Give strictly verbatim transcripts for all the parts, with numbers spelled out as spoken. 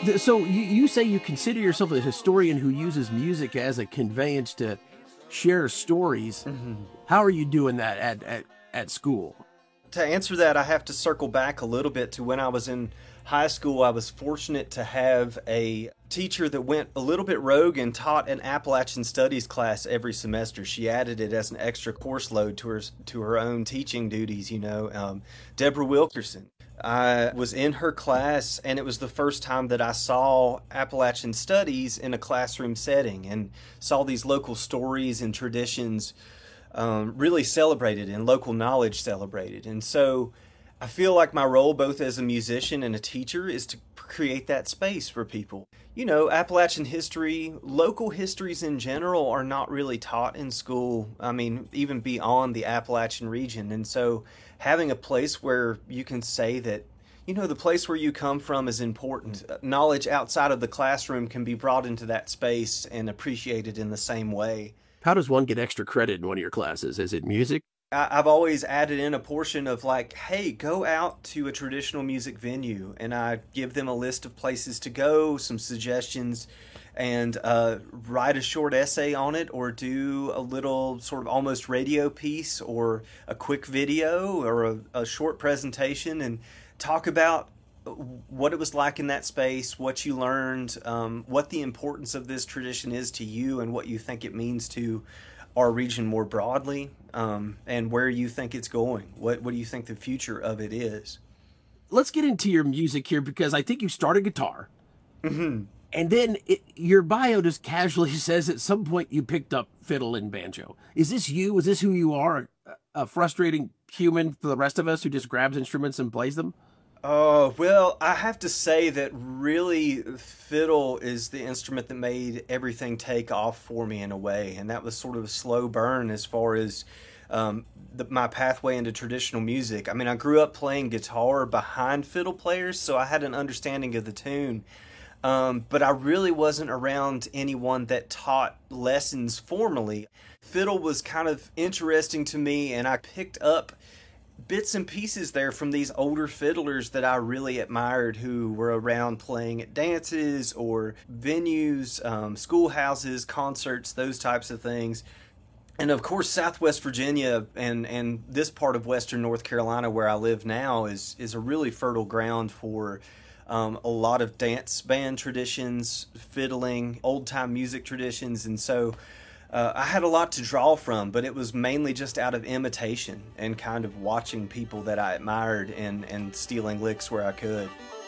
Th- So you, you say you consider yourself a historian who uses music as a conveyance to share stories. Mhm. How are you doing that at, at, at school? To answer that, I have to circle back a little bit to when I was in high school. I was fortunate to have a teacher that went a little bit rogue and taught an Appalachian Studies class every semester. She added it as an extra course load to her to her own teaching duties. You know, um, Deborah Wilkerson. I was in her class, and it was the first time that I saw Appalachian Studies in a classroom setting and saw these local stories and traditions um, really celebrated and local knowledge celebrated. And so I feel like my role, both as a musician and a teacher, is to create that space for people. You know, Appalachian history, local histories in general, are not really taught in school. I mean, even beyond the Appalachian region. And so having a place where you can say that, you know, the place where you come from is important. Knowledge outside of the classroom can be brought into that space and appreciated in the same way. How does one get extra credit in one of your classes? Is it music? I- I've always added in a portion of like, hey, go out to a traditional music venue, and I give them a list of places to go, some suggestions, and uh, write a short essay on it, or do a little sort of almost radio piece, or a quick video, or a, a short presentation, and talk about what it was like in that space, what you learned, um, what the importance of this tradition is to you, and what you think it means to our region more broadly, um, and where you think it's going. What what do you think the future of it is? Let's get into your music here because I think you started guitar. Hmm. And then it, your bio just casually says at some point you picked up fiddle and banjo. Is this you? Is this who you are? A, a frustrating human for the rest of us who just grabs instruments and plays them? Oh, well, I have to say that really fiddle is the instrument that made everything take off for me in a way. And that was sort of a slow burn as far as um, the, my pathway into traditional music. I mean, I grew up playing guitar behind fiddle players, so I had an understanding of the tune. Um, but I really wasn't around anyone that taught lessons formally. Fiddle was kind of interesting to me, and I picked up bits and pieces there from these older fiddlers that I really admired who were around playing at dances or venues, um, schoolhouses, concerts, those types of things. And of course, Southwest Virginia and, and this part of Western North Carolina where I live now is, is a really fertile ground for um, a lot of dance band traditions, fiddling, old time music traditions. And so uh, I had a lot to draw from, but it was mainly just out of imitation and kind of watching people that I admired and, and stealing licks where I could.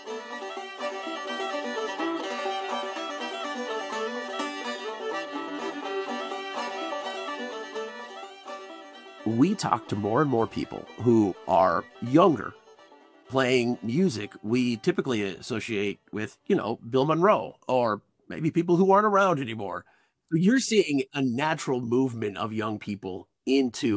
We talk to more and more people who are younger playing music we typically associate with, you know, Bill Monroe or maybe people who aren't around anymore. So you're seeing a natural movement of young people into